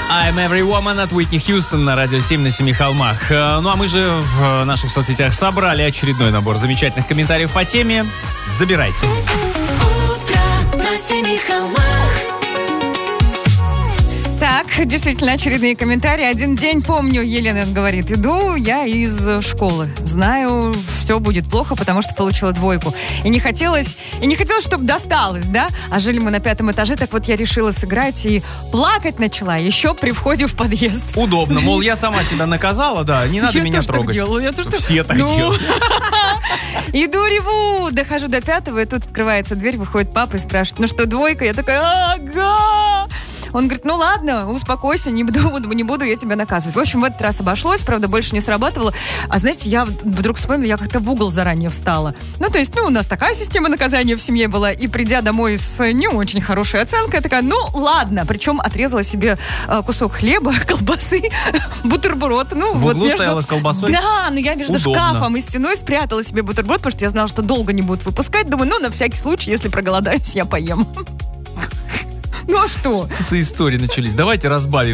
I'm Every Woman от Уитни Хьюстон на Радио 7 на Семи холмах. Ну а мы же в наших соцсетях собрали очередной набор замечательных комментариев по теме. Забирайте. Утро на Семи холмах. Так, действительно, очередные комментарии. Один день помню, Елена говорит, иду я из школы. Знаю, все будет плохо, потому что получила двойку. И не хотелось, чтобы досталось, да? А жили мы на 5-м этаже, так вот я решила сыграть и плакать начала еще при входе в подъезд. Удобно, мол, я сама себя наказала, да, не надо меня трогать. Все так делают. Иду, реву, дохожу до 5-го, и тут открывается дверь, выходит папа и спрашивает, ну что, двойка? Я такая, ага! Он говорит, ну ладно, успокойся, не буду я тебя наказывать. В общем, в этот раз обошлось, правда, больше не сработало. А знаете, я вдруг вспомнила, я как-то в угол заранее встала. Ну, то есть, у нас такая система наказания в семье была. И придя домой с не очень хорошей оценкой, я такая, ну ладно. Причем отрезала себе кусок хлеба, колбасы, бутерброд. Ну, в углу стояла с колбасой? Да, но я между Удобно. шкафом и стеной спрятала себе бутерброд, потому что я знала, что долго не будут выпускать. Думаю, на всякий случай, если проголодаюсь, я поем. Ну а что? Что за истории начались? Давайте разбавим